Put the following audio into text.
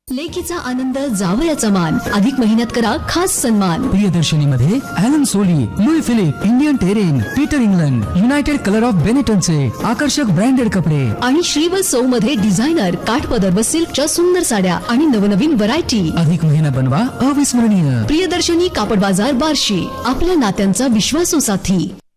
लेकीचा आनंद जावयाचा मान अधिक महिन्यात करा खास सन्मान। प्रियदर्शनी मध्ये Allen Soli, Louis Philippe, Indian terrain, Peter England, United colour of बेनेटनचे आकर्षक ब्रँडेड कपडे आणि श्रीवत्सव मध्ये डिझायनर काठपदर व सिल्कच्या सुंदर साड्या आणि नवनवीन व्हरायटी। अधिक महिना बनवा अविस्मरणीय। प्रियदर्शनी कापड बाजार बार्शी, आपल्या नात्यांचा विश्वासू साथी।